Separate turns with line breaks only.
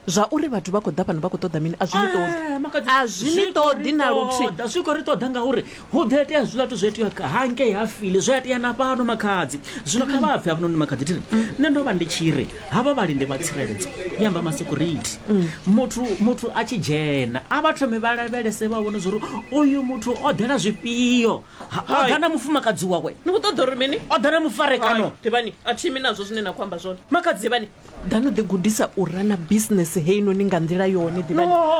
zwa uri vhathu vha khou ḓa fhano vha khou ṱoḓa mini a zwi ni ṱoḓi na luthihi
zwi khou ri ṱoḓa ngauri hu ḓo itea zwiḽa zwithu zwo itea hangei ha fili zwo itea na fhano makhadzi zwino kha vha bve hafhanoni makhadzi tiri nṋe ndo vha ndi tshi ri havha vhalindi vha tsireledzo yamba masecurity muthu a tshi dzhena a vha thome vha lavhelese vha vhone zwo uri uyu muthu o ḓela zwifhio o ḓa na mufumakadzi wawe
ni khou ṱoḓa uri mini
o ḓa na mufarekano
ḓivhani a thimi nazwo zwine na khou amba zwone
makadzi
ḓivhani ḓa no ḓi gudisa u rana business heinoni nga nḓila yone ḓivhani